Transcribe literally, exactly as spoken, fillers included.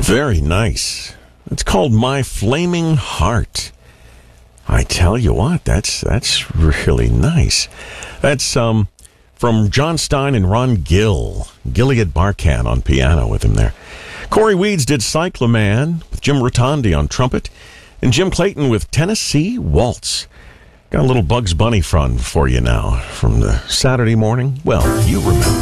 Very nice. It's called My Flaming Heart. I tell you what, that's that's really nice. That's um from John Stein and Ron Gill. Gilead Barkan on piano with him there. Corey Weeds did Cyclaman with Jim Rotondi on trumpet, and Jim Clayton with Tennessee Waltz. Got a little Bugs Bunny fun for you now from the Saturday morning. Well, you remember.